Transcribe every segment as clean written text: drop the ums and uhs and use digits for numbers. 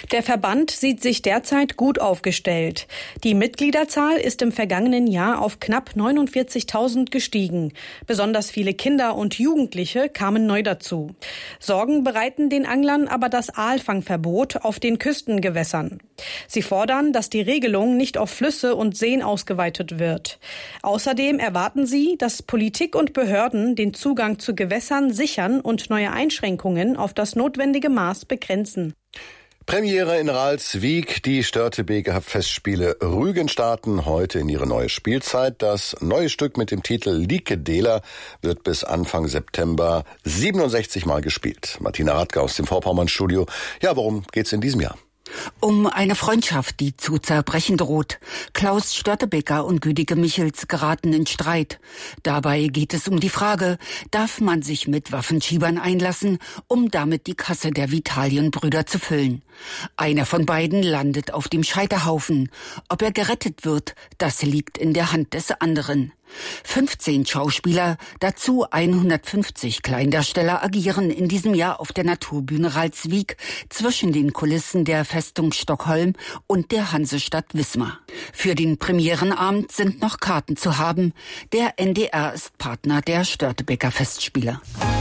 Der Verband sieht sich derzeit gut aufgestellt. Die Mitgliederzahl ist im vergangenen Jahr auf knapp 49.000 gestiegen. Besonders viele Kinder und Jugendliche kamen neu dazu. Sorgen bereiten den Anglern aber das Aalfangverbot auf den Küstengewässern. Sie fordern, dass die Regelung nicht auf Flüsse und Seen ausgeweitet wird. Außerdem erwarten sie, dass Politik und Behörden den Zugang zu Gewässern sichern und neue Einschränkungen auf das notwendige Maß begrenzen. Premiere in Ralswiek. Die Störtebeker Festspiele Rügen starten heute in ihre neue Spielzeit. Das neue Stück mit dem Titel Likedela wird bis Anfang September 67 Mal gespielt. Martina Radke aus dem Vorpommern-Studio. Ja, worum geht's in diesem Jahr? Um eine Freundschaft, die zu zerbrechen droht. Klaus Störtebeker und Güdige Michels geraten in Streit. Dabei geht es um die Frage, darf man sich mit Waffenschiebern einlassen, um damit die Kasse der Vitalienbrüder zu füllen? Einer von beiden landet auf dem Scheiterhaufen. Ob er gerettet wird, das liegt in der Hand des anderen. 15 Schauspieler, dazu 150 Kleindarsteller agieren in diesem Jahr auf der Naturbühne Ralswiek zwischen den Kulissen der Festung Stockholm und der Hansestadt Wismar. Für den Premierenabend sind noch Karten zu haben. Der NDR ist Partner der Störtebeker Festspiele.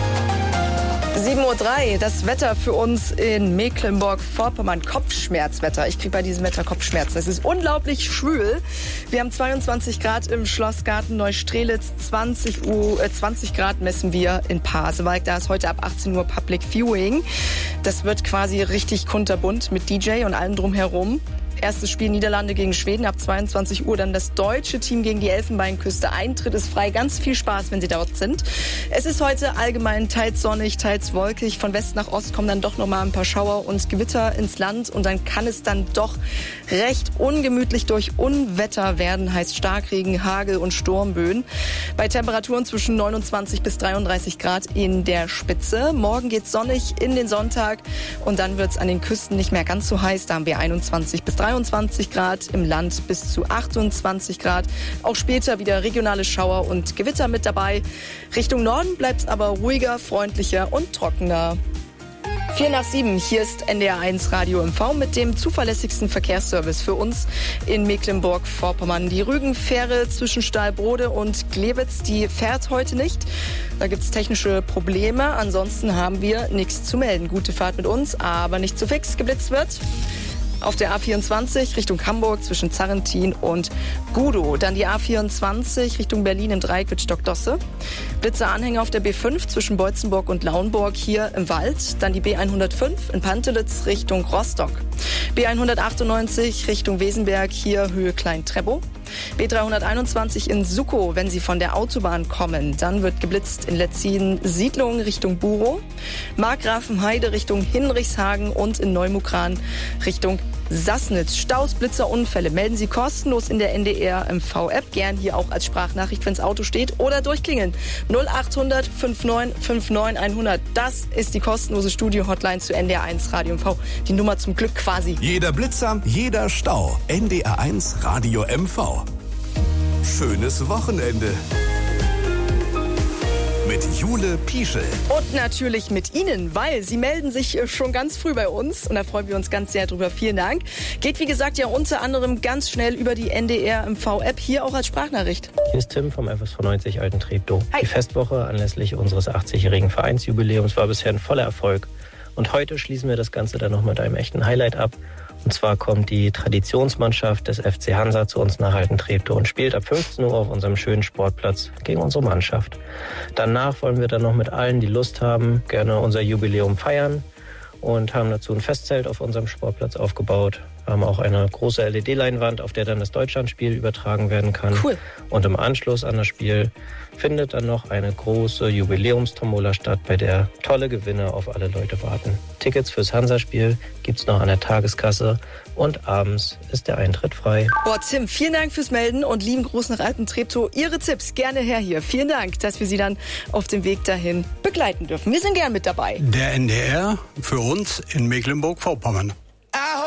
7:03 Uhr, das Wetter für uns in Mecklenburg-Vorpommern. Kopfschmerzwetter. Ich kriege bei diesem Wetter Kopfschmerzen. Es ist unglaublich schwül. Wir haben 22 Grad im Schlossgarten Neustrelitz. 20 Grad messen wir in Pasewalk. Da ist heute ab 18 Uhr Public Viewing. Das wird quasi richtig kunterbunt mit DJ und allem drumherum. Erstes Spiel Niederlande gegen Schweden ab 22 Uhr. Dann das deutsche Team gegen die Elfenbeinküste. Eintritt ist frei. Ganz viel Spaß, wenn Sie dort sind. Es ist heute allgemein teils sonnig, teils wolkig. Von West nach Ost kommen dann doch noch mal ein paar Schauer und Gewitter ins Land. Und dann kann es dann doch recht ungemütlich durch Unwetter werden. Heißt Starkregen, Hagel und Sturmböen. Bei Temperaturen zwischen 29 bis 33 Grad in der Spitze. Morgen geht's sonnig in den Sonntag. Und dann wird's an den Küsten nicht mehr ganz so heiß. Da haben wir 21 bis 23 Grad, im Land bis zu 28 Grad. Auch später wieder regionale Schauer und Gewitter mit dabei. Richtung Norden bleibt es aber ruhiger, freundlicher und trockener. 6:04, hier ist NDR1 Radio MV mit dem zuverlässigsten Verkehrsservice für uns in Mecklenburg-Vorpommern. Die Rügenfähre zwischen Stahlbrode und Glewitz, die fährt heute nicht. Da gibt es technische Probleme. Ansonsten haben wir nichts zu melden. Gute Fahrt mit uns, aber nicht zu fix geblitzt wird. Auf der A24 Richtung Hamburg zwischen Zarrentin und Gudow. Dann die A24 Richtung Berlin im Dreieck mit Stockdosse. Blitzeranhänger auf der B5 zwischen Beutzenburg und Lauenburg hier im Wald. Dann die B105 in Pantelitz Richtung Rostock. B198 Richtung Wesenberg hier Höhe Klein-Treppow. B321 in Suckow, wenn Sie von der Autobahn kommen. Dann wird geblitzt in Letzin Siedlung Richtung Burow. Markgrafenheide Richtung Hinrichshagen und in Neumukran Richtung Sassnitz. Staus, Blitzer, Unfälle melden Sie kostenlos in der NDR MV-App. Gern hier auch als Sprachnachricht, wenn das Auto steht. Oder durchklingeln. 0800 59 59 100. Das ist die kostenlose Studio-Hotline zu NDR1 Radio MV. Die Nummer zum Glück quasi. Jeder Blitzer, jeder Stau. NDR1 Radio MV. Schönes Wochenende. Mit Jule Pieschel. Und natürlich mit Ihnen, weil Sie melden sich schon ganz früh bei uns und da freuen wir uns ganz sehr drüber. Vielen Dank. Geht wie gesagt ja unter anderem ganz schnell über die NDR MV-App, hier auch als Sprachnachricht. Hier ist Tim vom FSV 90 Alten Treptow. Hi. Die Festwoche anlässlich unseres 80-jährigen Vereinsjubiläums war bisher ein voller Erfolg. Und heute schließen wir das Ganze dann noch mit einem echten Highlight ab. Und zwar kommt die Traditionsmannschaft des FC Hansa zu uns nach Alten Treptow und spielt ab 15 Uhr auf unserem schönen Sportplatz gegen unsere Mannschaft. Danach wollen wir dann noch mit allen, die Lust haben, gerne unser Jubiläum feiern und haben dazu ein Festzelt auf unserem Sportplatz aufgebaut. Wir haben auch eine große LED-Leinwand, auf der dann das Deutschlandspiel übertragen werden kann. Cool. Und im Anschluss an das Spiel findet dann noch eine große Jubiläumstombola statt, bei der tolle Gewinne auf alle Leute warten. Tickets fürs Hansa-Spiel gibt's noch an der Tageskasse und abends ist der Eintritt frei. Boah, Tim, vielen Dank fürs Melden und lieben Gruß nach Alten Treptow. Ihre Tipps gerne her hier. Vielen Dank, dass wir Sie dann auf dem Weg dahin begleiten dürfen. Wir sind gern mit dabei. Der NDR für uns in Mecklenburg-Vorpommern.